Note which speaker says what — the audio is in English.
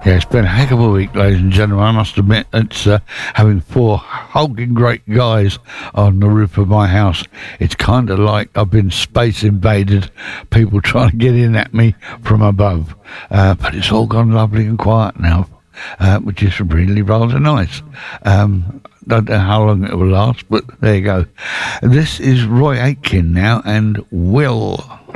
Speaker 1: Yeah, it's been a heck of a week, ladies and gentlemen. I must admit, it's having four hulking great guys on the roof of my house. It's kind of like I've been space invaded, people trying to get in at me from above. But it's all gone lovely and quiet now, which is really rather nice. Don't know how long it will last, but there you go. This is Roy Aitken now, and Will.